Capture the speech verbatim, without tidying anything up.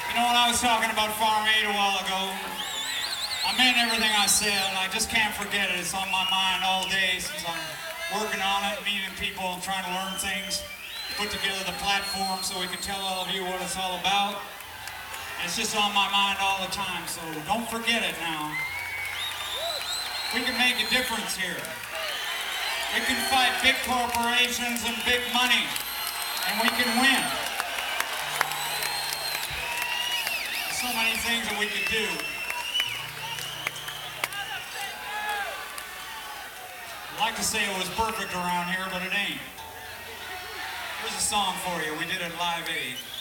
You know, when I was talking about Farm Aid a while ago, I meant everything I said, and I just can't forget it. It's on my mind all day since I'm working on it, meeting people, and trying to learn things, put together the platform so we can tell all of you what it's all about. It's just on my mind all the time, so don't forget it now. We can make a difference here. We can fight big corporations and big money, and we can win. So many things that we could do. I'd like to say it was perfect around here, but it ain't. Here's a song for you. We did it Live Aid.